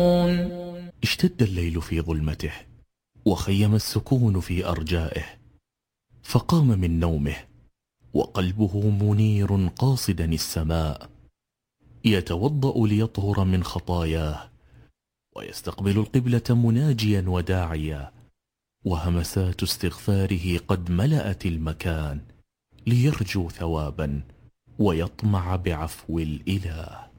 اشتد الليل في ظلمته، وخيم السكون في أرجائه، فقام من نومه وقلبه منير قاصدا السماء، يتوضأ ليطهر من خطاياه، ويستقبل القبلة مناجيا وداعيا، وهمسات استغفاره قد ملأت المكان، ليرجو ثوابا ويطمع بعفو الإله.